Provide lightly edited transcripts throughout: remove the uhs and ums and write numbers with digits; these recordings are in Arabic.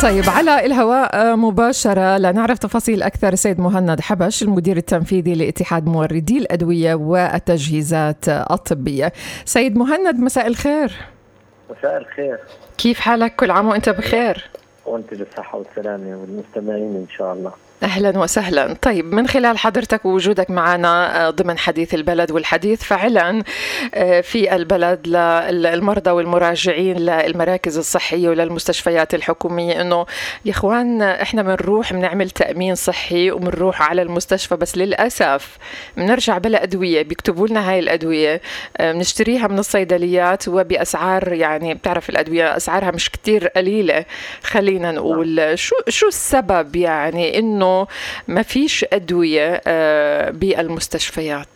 طيب على الهواء مباشرة لنعرف تفاصيل أكثر سيد مهند حبش المدير التنفيذي لاتحاد موردي الأدوية والتجهيزات الطبية. سيد مهند مساء الخير. مساء الخير، كيف حالك؟ كل عام وأنت بخير. وأنت بالصحة والسلامة والمستمعين إن شاء الله. أهلا وسهلا. طيب من خلال حضرتك ووجودك معنا ضمن حديث البلد والحديث فعلا في البلد للمرضى والمراجعين للمراكز الصحية وللمستشفيات الحكومية إنه يا إخوان إحنا بنروح بنعمل تأمين صحي وبنروح على المستشفى، بس للأسف بنرجع بلا أدوية، بيكتبوا لنا هاي الأدوية بنشتريها من الصيدليات وبأسعار يعني بتعرف الأدوية أسعارها مش كتير قليلة. خلينا نقول شو السبب يعني إنه ما فيش أدوية بالمستشفيات؟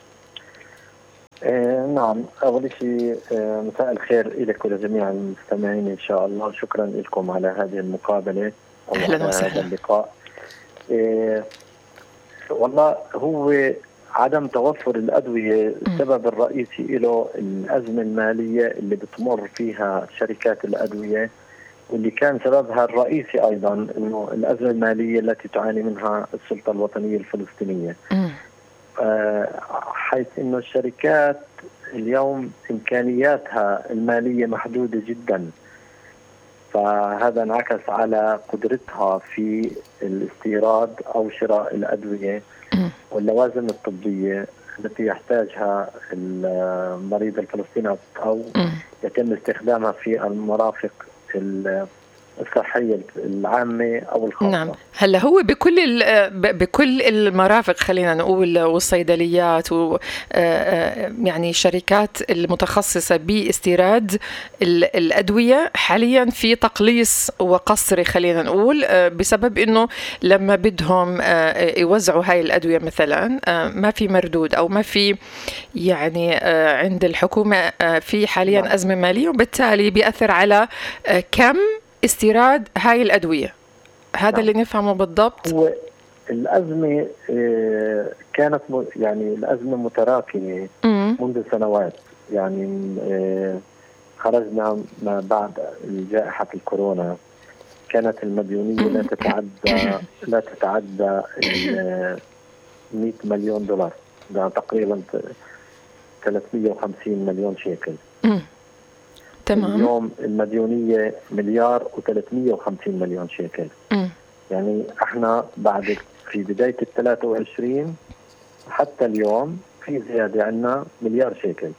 نعم، أول شيء مساء الخير لك ولجميع المستمعين إن شاء الله. شكرا لكم على هذه المقابلة أهلا وسهلا. هذا اللقاء. والله هو عدم توفر الأدوية السبب الرئيسي له الأزمة المالية اللي بتمر فيها شركات الأدوية، واللي كان سببها الرئيسي أيضا أنه الأزمة المالية التي تعاني منها السلطة الوطنية الفلسطينية. حيث أنه الشركات اليوم إمكانياتها المالية محدودة جدا، فهذا انعكس على قدرتها في الاستيراد أو شراء الأدوية واللوازم الطبية التي يحتاجها المريض الفلسطيني أو يتم استخدامها في المرافق الصحية العامة أو الخاصة. نعم، هلا هو بكل المرافق خلينا نقول والصيدليات يعني شركات المتخصصة باستيراد الأدوية حاليا في تقليص وقصر خلينا نقول، بسبب إنه لما بدهم يوزعوا هاي الأدوية مثلا ما في مردود أو ما في يعني عند الحكومة في حاليا أزمة مالية، وبالتالي بيأثر على كم استيراد هاي الأدوية. هذا اللي نفهمه بالضبط. هو الأزمة كانت يعني الأزمة متراكمة منذ سنوات، يعني خرجنا ما بعد جائحة الكورونا كانت المديونية لا تتعدى 100 مليون دولار، ده تقريبا 350 مليون شيكل. تمام. اليوم المديونية مليار و350 مليون شيكل. يعني احنا بعد في بداية 23 حتى اليوم في زيادة عنا مليار شيكل.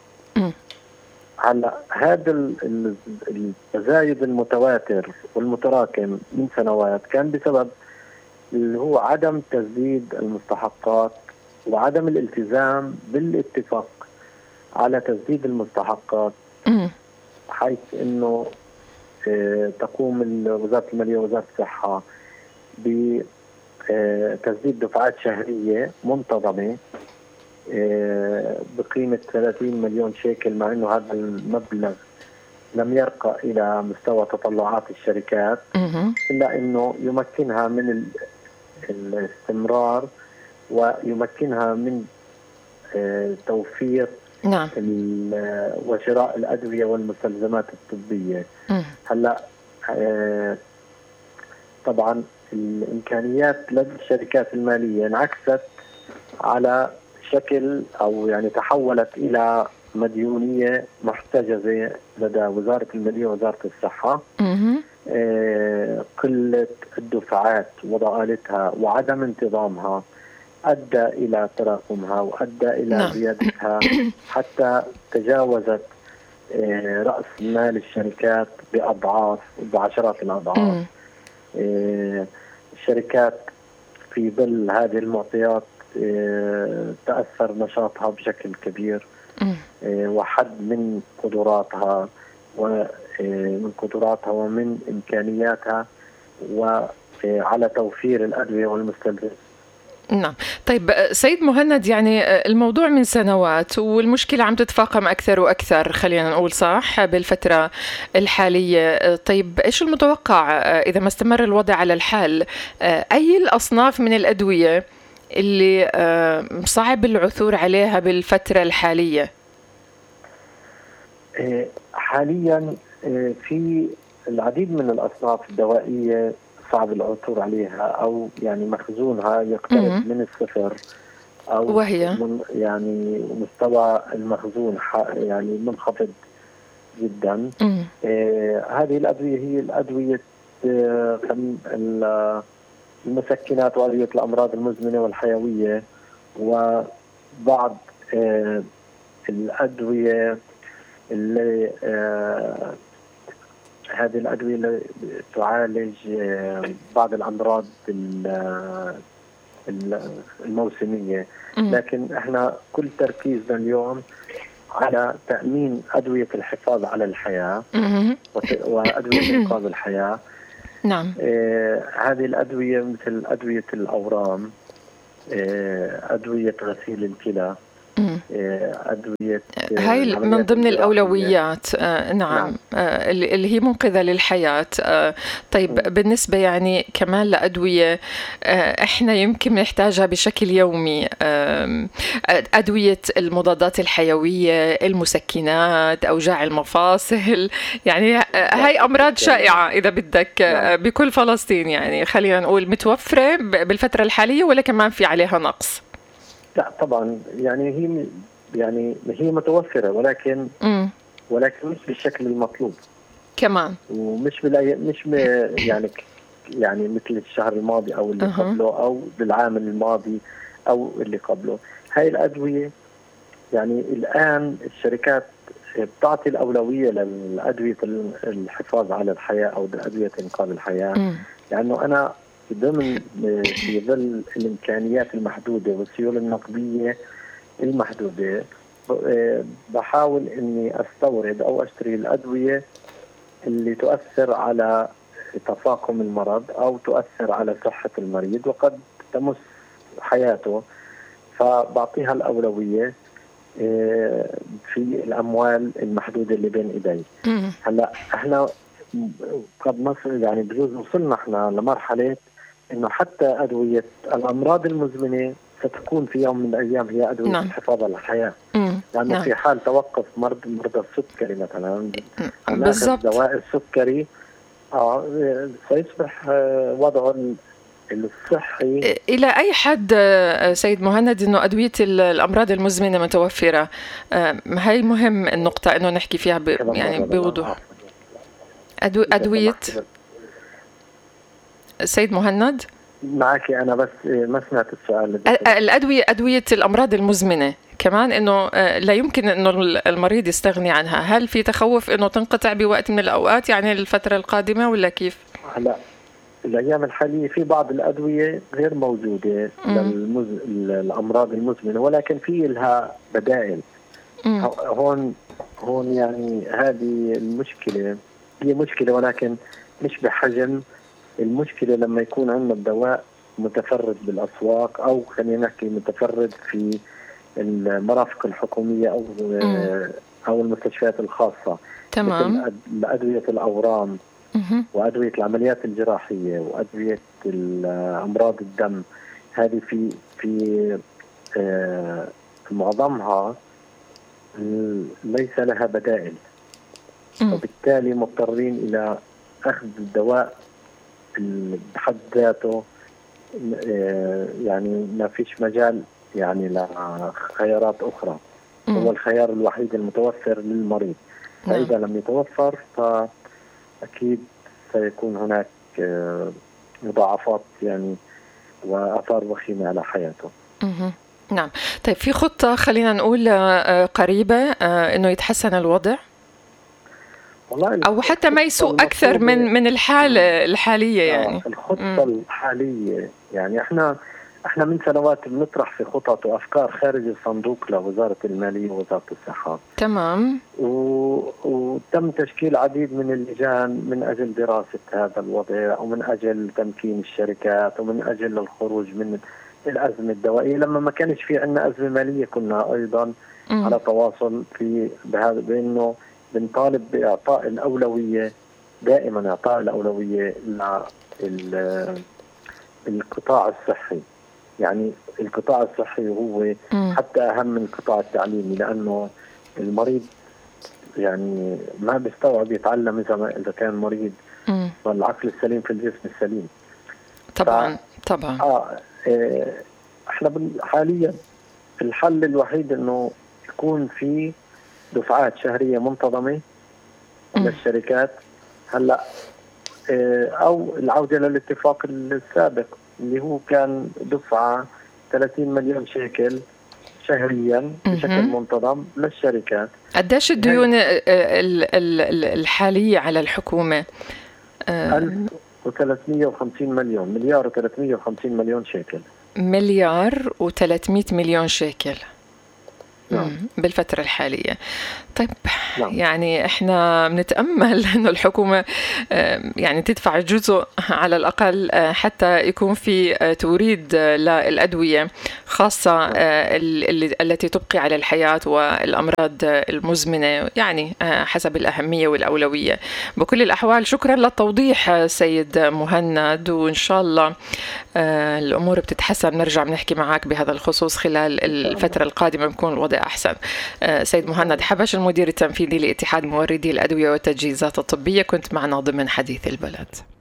هلا هذا التزايد المتواتر والمتراكم من سنوات كان بسبب اللي هو عدم تسديد المستحقات وعدم الالتزام بالاتفاق على تسديد المستحقات، حيث انه تقوم وزارة المالية ووزارة الصحة بتسديد دفعات شهرية منتظمة بقيمة 30 مليون شيكل، مع انه هذا المبلغ لم يرقى الى مستوى تطلعات الشركات، الا انه يمكنها من الاستمرار ويمكنها من توفير نعم وشراء الأدوية والمستلزمات الطبية. هلا طبعا الإمكانيات لدى الشركات المالية انعكست على شكل أو يعني تحولت إلى مديونية محتجزة لدى وزارة المالية ووزارة الصحة. قلة الدفعات وضآلتها وعدم انتظامها أدى إلى تراكمها وأدى إلى زيادتها حتى تجاوزت رأس مال الشركات بأضعاف بعشرات الأضعاف. الشركات في ظل هذه المعطيات تأثر نشاطها بشكل كبير وحد من قدراتها ومن إمكانياتها وعلى توفير الأدوية والمستلزمات. نعم. طيب سيد مهند، يعني الموضوع من سنوات والمشكلة عم تتفاقم أكثر وأكثر خلينا نقول صح بالفترة الحالية. طيب إيش المتوقع إذا ما استمر الوضع على الحال؟ أي الأصناف من الأدوية اللي صعب العثور عليها بالفترة الحالية؟ حاليا في العديد من الأصناف الدوائية صعب العثور عليها، أو يعني مخزونها يقترب من الصفر، أو وهي يعني مستوى المخزون يعني منخفض جدا. هذه الأدوية هي الأدوية المسكنات وأدوية الأمراض المزمنة والحيوية، وبعض الأدوية اللي هذه الأدوية اللي تعالج بعض الأمراض الموسمية. لكن احنا كل تركيزنا اليوم على تأمين أدوية الحفاظ على الحياة وأدوية إنقاذ الحياة. نعم. هذه الأدوية مثل أدوية الأورام، أدوية غسيل الكلى، أدوية هاي من ضمن الأولويات. نعم. اللي هي منقذة للحياة. طيب بالنسبة يعني كمان لأدوية إحنا يمكن نحتاجها بشكل يومي، أدوية المضادات الحيوية، المسكنات، أوجاع المفاصل، يعني هاي أمراض شائعة إذا بدك بكل فلسطين، يعني خلينا نقول متوفرة بالفترة الحالية ولا كمان في عليها نقص؟ لا طبعا، يعني هي متوفرة، ولكن مش بالشكل المطلوب كمان، ومش يعني مثل الشهر الماضي أو اللي قبله أو بالعام الماضي أو اللي قبله. هاي الأدوية يعني الآن الشركات بتعطي الأولوية للأدوية الحفاظ على الحياة أو أدوية إنقاذ الحياة، لأنه أنا في ظل الإمكانيات المحدودة والسيولة النقدية المحدودة بحاول إني أستورد أو أشتري الأدوية اللي تؤثر على تفاقم المرض أو تؤثر على صحة المريض وقد تمس حياته، فبعطيها الأولوية في الأموال المحدودة اللي بين إيدي. هلا احنا قد نصل، يعني بجوز وصلنا احنا لمرحلة إنه حتى أدوية الأمراض المزمنة ستكون في يوم من الأيام هي أدوية الحفاظ على الحياة، لأنه في حال توقف مرضى السكري مثلا بالضبط دواء السكري سيصبح وضعه الصحي إلى أي حد سيد مهند إنه أدوية الأمراض المزمنة متوفرة؟ هاي مهم النقطة إنه نحكي فيها يعني بوضوح. أدوية سيد مهند معك أنا بس ما سمعت السؤال. أدوية الأمراض المزمنة كمان إنه لا يمكن إنه المريض يستغني عنها، هل في تخوف إنه تنقطع بوقت من الأوقات يعني الفترة القادمة ولا كيف؟ لا، الأيام الحالية في بعض الأدوية غير موجودة للأمراض المزمنة، ولكن في لها بدائل. هون يعني هذه المشكلة هي مشكلة، ولكن مش بحجم المشكلة لما يكون عندنا الدواء متفرد بالأسواق، أو خلينا نحكي متفرد في المرافق الحكومية أو المستشفيات الخاصة. تمام. مثل أدوية الأورام وأدوية العمليات الجراحية وأدوية أمراض الدم، هذه في معظمها ليس لها بدائل، وبالتالي مضطرين إلى أخذ الدواء بحد ذاته، يعني ما فيش مجال يعني لخيارات أخرى. هو الخيار الوحيد المتوفر للمريض، فإذا لم يتوفر فأكيد سيكون هناك مضاعفات يعني وآثار وخيمة على حياته. نعم. طيب في خطة خلينا نقول قريبة إنه يتحسن الوضع أو حتى ما يسوء أكثر من الحالة الحالية؟ يعني الخطة الحالية، يعني احنا من سنوات بنطرح في خطط وأفكار خارج الصندوق لوزارة المالية ووزارة الصحة. تمام. وتم تشكيل عديد من اللجان من أجل دراسة هذا الوضع، ومن أجل تمكين الشركات، ومن أجل الخروج من الأزمة الدوائية. لما ما كانش في عندنا أزمة مالية كنا أيضا على تواصل بهذا، بأنه بنطالب بإعطاء الأولوية، دائما إعطاء الأولوية للقطاع الصحي. يعني القطاع الصحي هو حتى أهم من القطاع التعليمي، لأنه المريض يعني ما بيستوعب يتعلم إذا كان مريض. والعقل السليم في الجسم السليم. طبعا طبعا. احنا حاليا الحل الوحيد انه يكون في دفعات شهرية منتظمة للشركات هلا، او العودة للاتفاق السابق اللي هو كان دفعة 30 مليون شيكل شهريا بشكل منتظم للشركات. قديش الديون الحالية على الحكومة؟ 1350 مليون، مليار و350 مليون شيكل. مليار و300 مليون شيكل. بالفترة الحالية. طيب يعني احنا بنتأمل انه الحكومة يعني تدفع جزء على الأقل حتى يكون في توريد للأدوية خاصة التي تبقي على الحياة والأمراض المزمنة، يعني حسب الأهمية والأولوية. بكل الأحوال شكرا للتوضيح سيد مهند، وإن شاء الله الأمور بتتحسن، نرجع بنحكي معك بهذا الخصوص خلال الفترة القادمة بيكون الوضع أحسن. سيد مهند حبش، المدير التنفيذي لاتحاد موردي الأدوية والتجهيزات الطبية، كنت معنا ضمن حديث البلد.